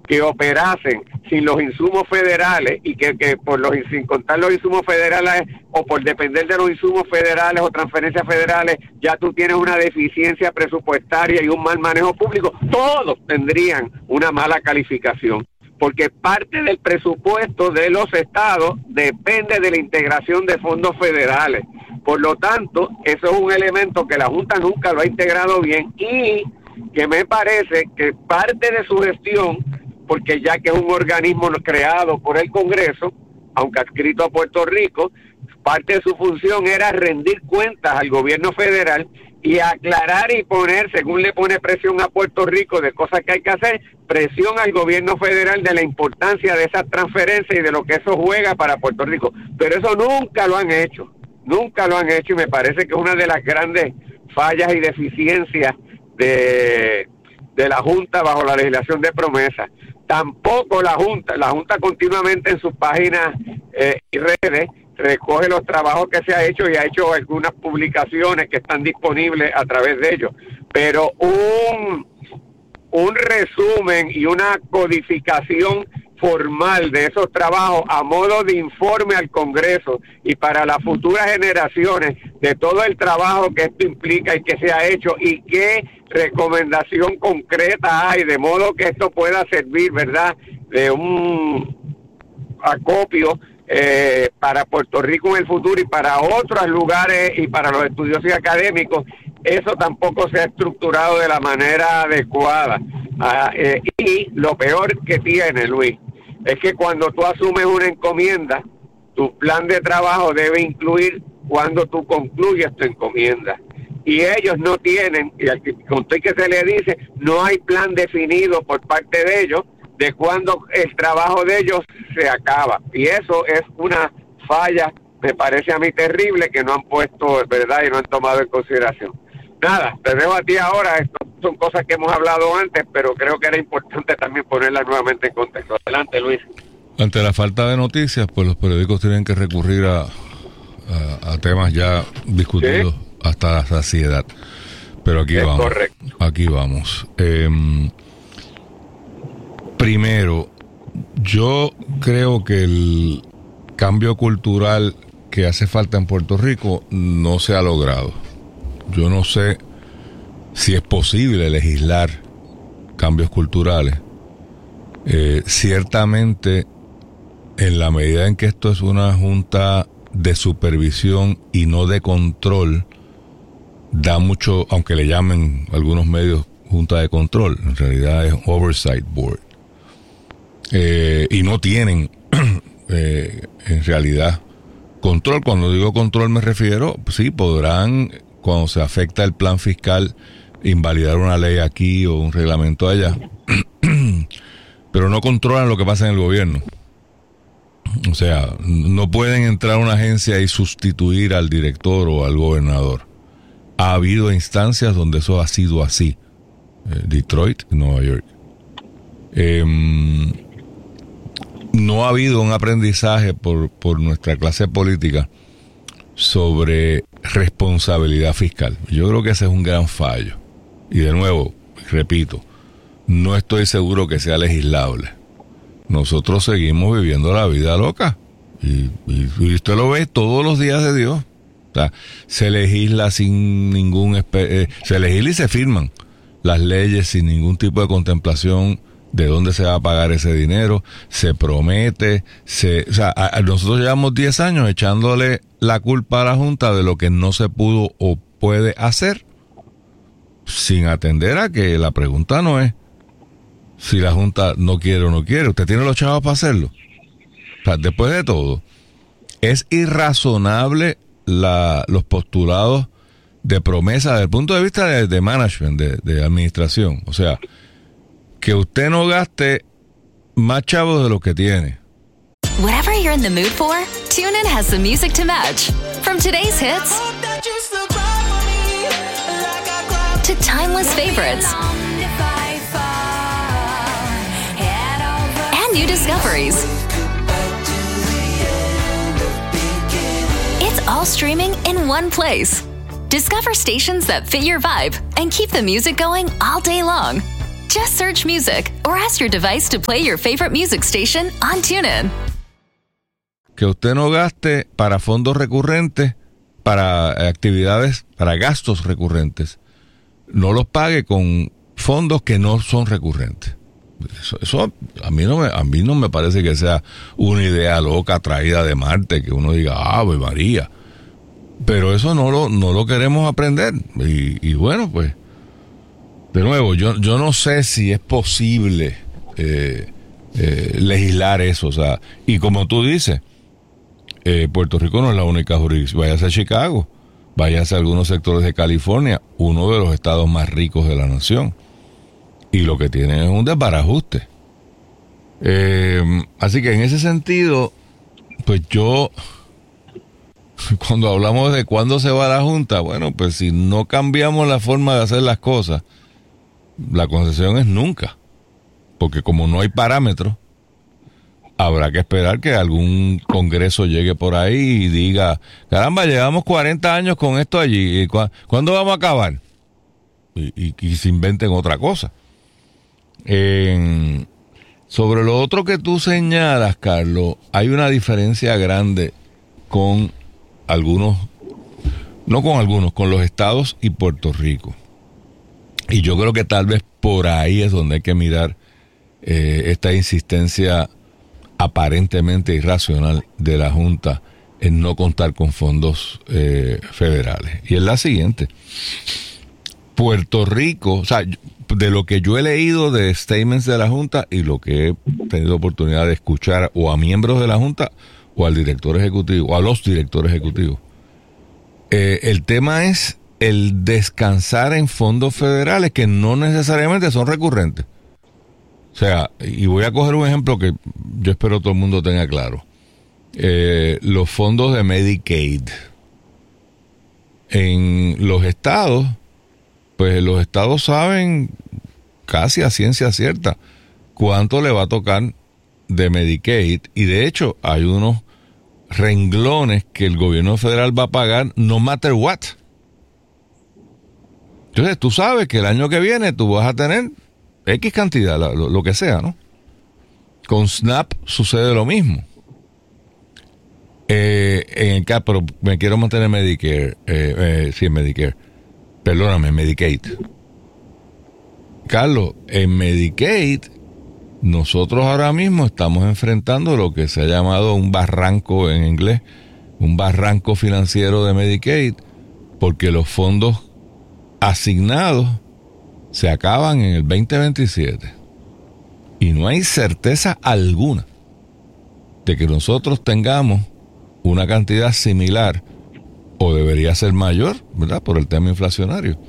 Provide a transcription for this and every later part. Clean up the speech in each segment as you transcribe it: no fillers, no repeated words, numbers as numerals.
que operasen sin los insumos federales y que sin contar los insumos federales o por depender de los insumos federales o transferencias federales, ya tú tienes una deficiencia presupuestaria y un mal manejo público, todos tendrían una mala calificación, porque parte del presupuesto de los estados depende de la integración de fondos federales. Por lo tanto, eso es un elemento que la Junta nunca lo ha integrado bien y que me parece que parte de su gestión, porque ya que es un organismo creado por el Congreso, aunque adscrito a Puerto Rico, parte de su función era rendir cuentas al gobierno federal y aclarar y poner, según le pone presión a Puerto Rico de cosas que hay que hacer, presión al gobierno federal de la importancia de esas transferencias y de lo que eso juega para Puerto Rico. Pero eso nunca lo han hecho y me parece que es una de las grandes fallas y deficiencias de la Junta bajo la legislación de promesa. Tampoco la Junta continuamente en sus páginas y redes recoge los trabajos que se ha hecho y ha hecho algunas publicaciones que están disponibles a través de ellos, pero un resumen y una codificación formal de esos trabajos a modo de informe al Congreso y para las futuras generaciones de todo el trabajo que esto implica y que se ha hecho y qué recomendación concreta hay, de modo que esto pueda servir, ¿verdad?, de un acopio para Puerto Rico en el futuro y para otros lugares y para los estudiosos académicos. Eso tampoco se ha estructurado de la manera adecuada. Y lo peor que tiene, Luis, es que cuando tú asumes una encomienda, tu plan de trabajo debe incluir cuando tú concluyes tu encomienda. Y ellos no tienen, y con todo que se le dice, no hay plan definido por parte de ellos de cuándo el trabajo de ellos se acaba. Y eso es una falla, me parece a mí terrible, que no han puesto, ¿verdad?, y no han tomado en consideración. Nada, te dejo a ti ahora. Esto son cosas que hemos hablado antes, pero creo que era importante también ponerlas nuevamente en contexto. Adelante, Luis. Ante la falta de noticias, pues los periódicos tienen que recurrir a temas ya discutidos, ¿sí?, hasta la saciedad. Pero aquí vamos. Correcto. Aquí vamos. Primero, yo creo que el cambio cultural que hace falta en Puerto Rico no se ha logrado. Yo no sé si es posible legislar cambios culturales. Ciertamente, en la medida en que esto es una junta de supervisión y no de control, da mucho, aunque le llamen algunos medios junta de control, en realidad es Oversight Board. Y no tienen en realidad control. Cuando digo control me refiero, sí, podrán, cuando se afecta el plan fiscal, invalidar una ley aquí o un reglamento allá, pero no controlan lo que pasa en el gobierno. O sea, no pueden entrar a una agencia y sustituir al director o al gobernador. Ha habido instancias donde eso ha sido así. Detroit, Nueva York. No ha habido un aprendizaje por nuestra clase política sobre responsabilidad fiscal. Yo creo que ese es un gran fallo. Y de nuevo, repito, no estoy seguro que sea legislable. Nosotros seguimos viviendo la vida loca. Y usted lo ve todos los días de Dios. O sea, se legisla sin ningún... se legisla y se firman las leyes sin ningún tipo de contemplación de dónde se va a pagar ese dinero, se promete, o sea, nosotros llevamos 10 años echándole la culpa a la Junta de lo que no se pudo o puede hacer, sin atender a que la pregunta no es si la Junta no quiere o no quiere. Usted tiene los chavos para hacerlo. O sea, después de todo, es irrazonable los postulados de promesa desde el punto de vista de management, de administración. O sea, que usted no gaste más chavos de lo que tiene. Whatever you're in the mood for, TuneIn has the music to match. From today's hits to timeless favorites and new discoveries. It's all streaming in one place. Discover stations that fit your vibe and keep the music going all day long. Just search music or ask your device to play your favorite music station on TuneIn. Que usted no gaste para fondos recurrentes, para actividades, para gastos recurrentes. No los pague con fondos que no son recurrentes. Eso a mí no me parece que sea una idea loca traída de Marte, que uno diga, ¡Ave María! Pero eso no lo queremos aprender. Y bueno, pues, de nuevo, yo no sé si es posible legislar eso. O sea, y como tú dices, Puerto Rico no es la única jurisdicción. Váyase a Chicago, váyase a algunos sectores de California, uno de los estados más ricos de la nación. Y lo que tienen es un desbarajuste. Así que en ese sentido, pues yo, cuando hablamos de cuándo se va la Junta, bueno, pues si no cambiamos la forma de hacer las cosas, la concesión es nunca. Porque como no hay parámetros, habrá que esperar que algún congreso llegue por ahí y diga, caramba, llevamos 40 años con esto allí, ¿cuándo vamos a acabar? Y se inventen otra cosa. Sobre lo otro que tú señalas, Carlos, hay una diferencia grande con con los estados y Puerto Rico. Y yo creo que tal vez por ahí es donde hay que mirar esta insistencia aparentemente irracional de la Junta en no contar con fondos federales. Y es la siguiente. Puerto Rico, o sea, de lo que yo he leído de statements de la Junta y lo que he tenido oportunidad de escuchar o a miembros de la Junta o al director ejecutivo, o a los directores ejecutivos, el tema es el descansar en fondos federales que no necesariamente son recurrentes. O sea, y voy a coger un ejemplo que yo espero todo el mundo tenga claro. Los fondos de Medicaid. En los estados, pues los estados saben casi a ciencia cierta cuánto le va a tocar de Medicaid, y de hecho hay unos renglones que el gobierno federal va a pagar no matter what. Entonces tú sabes que el año que viene tú vas a tener X cantidad, lo que sea, ¿no? Con SNAP sucede lo mismo. En el caso, pero me quiero mantener Medicare, Medicare. Perdóname, Medicaid. Carlos, en Medicaid, nosotros ahora mismo estamos enfrentando lo que se ha llamado un barranco en inglés, un barranco financiero de Medicaid, porque los fondos asignados se acaban en el 2027. Y no hay certeza alguna de que nosotros tengamos una cantidad similar, o debería ser mayor, ¿verdad?, por el tema inflacionario,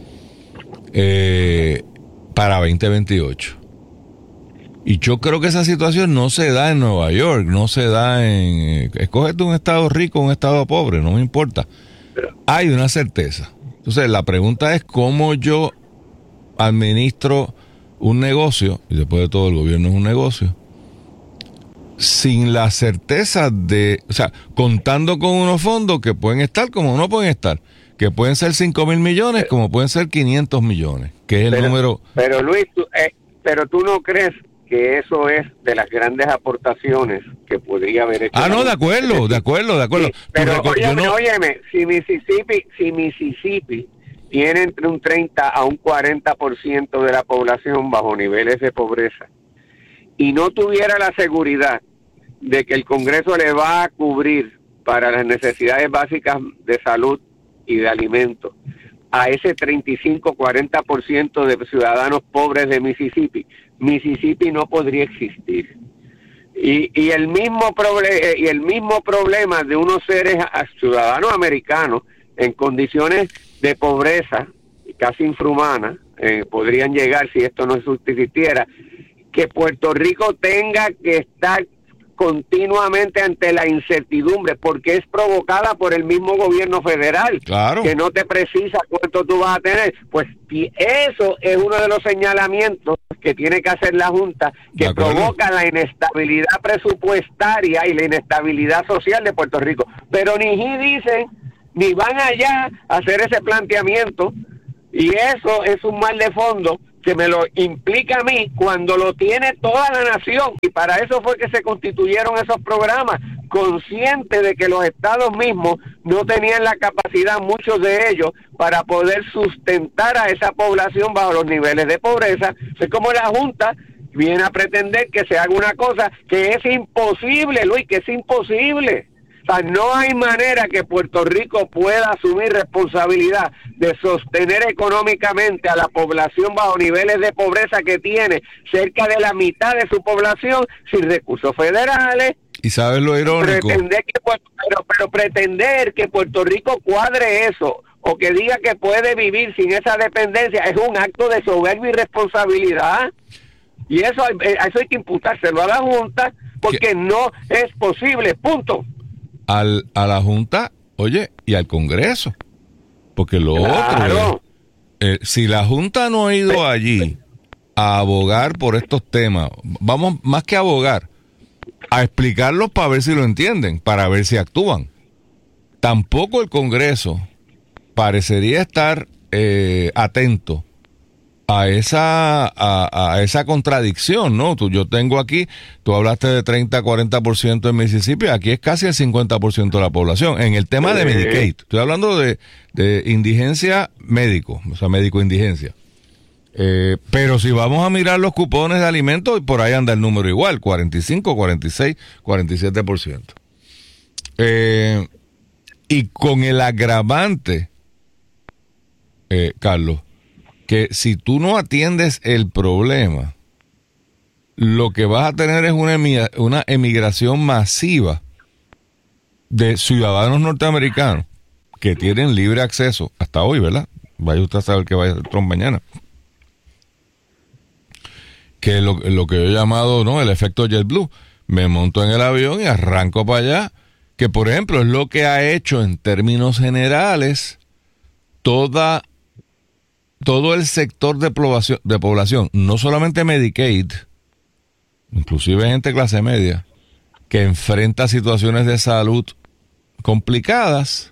para 2028. Y yo creo que esa situación no se da en Nueva York, no se da en... Escógete un estado rico, un estado pobre, no me importa. Hay una certeza. Entonces, la pregunta es cómo yo administro un negocio, y después de todo el gobierno es un negocio, sin la certeza de, o sea, contando con unos fondos que pueden estar como no pueden estar, que pueden ser 5,000 millones como pueden ser 500 millones, que es el número. Pero Luis, pero tú no crees que eso es de las grandes aportaciones que podría haber hecho. No, de acuerdo. Sí, pero óyeme, si Mississippi tiene entre un 30 a un 40% de la población bajo niveles de pobreza y no tuviera la seguridad de que el Congreso le va a cubrir para las necesidades básicas de salud y de alimentos a ese 35-40% de ciudadanos pobres de Mississippi, Mississippi no podría existir. Y el mismo problema de unos seres ciudadanos americanos en condiciones de pobreza casi infrahumana podrían llegar si esto no existiera, que Puerto Rico tenga que estar continuamente ante la incertidumbre, porque es provocada por el mismo gobierno federal, claro, que no te precisa cuánto tú vas a tener. Pues eso es uno de los señalamientos que tiene que hacer la Junta, que provoca la inestabilidad presupuestaria y la inestabilidad social de Puerto Rico. Pero ni dicen, ni van allá a hacer ese planteamiento, y eso es un mal de fondo que me lo implica a mí cuando lo tiene toda la nación, y para eso fue que se constituyeron esos programas, conscientes de que los estados mismos no tenían la capacidad, muchos de ellos, para poder sustentar a esa población bajo los niveles de pobreza. Es como la Junta viene a pretender que se haga una cosa que es imposible, Luis, que es imposible. O sea, no hay manera que Puerto Rico pueda asumir responsabilidad de sostener económicamente a la población bajo niveles de pobreza que tiene cerca de la mitad de su población sin recursos federales. ¿Y sabes lo irónico? Pretender que Puerto Rico cuadre eso o que diga que puede vivir sin esa dependencia es un acto de soberbia y responsabilidad. Y eso hay que imputárselo a la Junta porque no es posible, punto. A la Junta, oye, y al Congreso, porque lo otro es, si la Junta no ha ido allí a abogar por estos temas, vamos, más que abogar, a explicarlos para ver si lo entienden, para ver si actúan. Tampoco el Congreso parecería estar atento a esa contradicción, ¿no? Yo tengo aquí, tú hablaste de 30-40% en Mississippi, aquí es casi el 50% de la población. En el tema de Medicaid, estoy hablando de indigencia médico, o sea, médico-indigencia. Pero si vamos a mirar los cupones de alimentos, por ahí anda el número igual, 45, 46, 47%. Y con el agravante, Carlos, que si tú no atiendes el problema, lo que vas a tener es una emigración masiva de ciudadanos norteamericanos que tienen libre acceso, hasta hoy, ¿verdad? Vaya usted a saber que vaya a Trump mañana. Que lo que yo he llamado, ¿no?, el efecto JetBlue. Me monto en el avión y arranco para allá, que por ejemplo es lo que ha hecho en términos generales todo el sector de población, no solamente Medicaid, inclusive gente de clase media, que enfrenta situaciones de salud complicadas,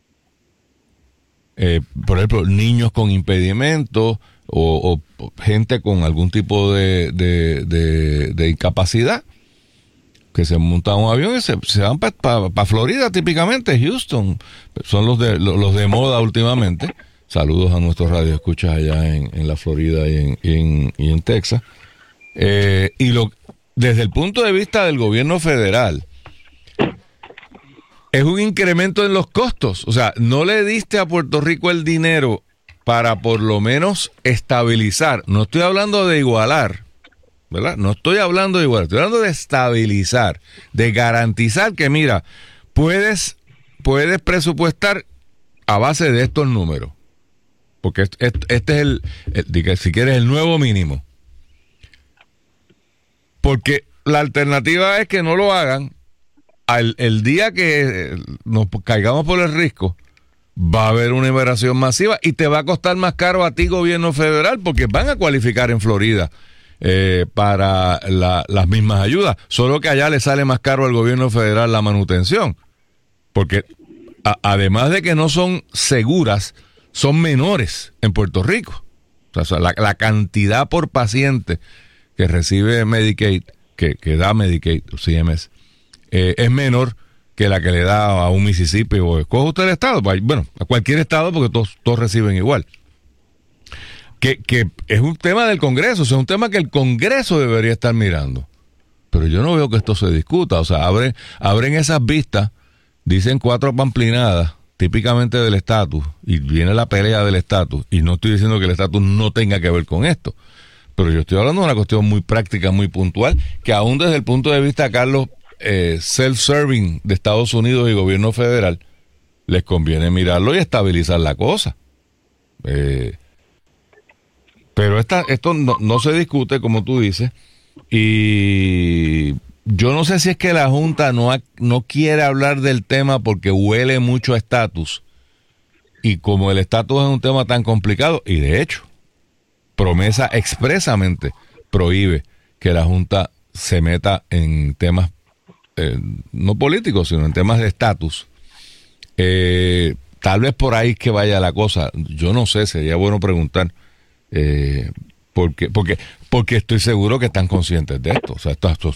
por ejemplo, niños con impedimentos o gente con algún tipo de incapacidad, que se montan a un avión y se van para Florida, típicamente, Houston, son los de moda últimamente. Saludos a nuestros radioescuchas allá en la Florida y en Texas. Desde el punto de vista del gobierno federal, es un incremento en los costos. O sea, no le diste a Puerto Rico el dinero para por lo menos estabilizar. No estoy hablando de igualar, ¿verdad? No estoy hablando de igualar, estoy hablando de estabilizar, de garantizar que, mira, puedes presupuestar a base de estos números. Porque este es si quieres, el nuevo mínimo. Porque la alternativa es que no lo hagan. El día que nos caigamos por el risco, va a haber una inmigración masiva y te va a costar más caro a ti, gobierno federal, porque van a cualificar en Florida para las mismas ayudas. Solo que allá le sale más caro al gobierno federal la manutención. Porque además de que no son seguras, son menores en Puerto Rico. O sea, la cantidad por paciente que recibe Medicaid, que da Medicaid, CMS, es menor que la que le da a un Mississippi o escoge usted el estado. Bueno, a cualquier estado, porque todos reciben igual. Que es un tema del Congreso, o sea, es un tema que el Congreso debería estar mirando. Pero yo no veo que esto se discuta. O sea, abren esas vistas, dicen 4 pamplinadas, típicamente del estatus, y viene la pelea del estatus, y no estoy diciendo que el estatus no tenga que ver con esto, pero yo estoy hablando de una cuestión muy práctica, muy puntual, que aún desde el punto de vista, Carlos, self-serving de Estados Unidos y gobierno federal, les conviene mirarlo y estabilizar la cosa. Pero esto no se discute, como tú dices, y yo no sé si es que la Junta no quiere hablar del tema porque huele mucho a estatus, y como el estatus es un tema tan complicado, y de hecho, Promesa expresamente prohíbe que la Junta se meta en temas no políticos, sino en temas de estatus. Tal vez por ahí que vaya la cosa, yo no sé, sería bueno preguntar, porque estoy seguro que están conscientes de esto. O sea, esto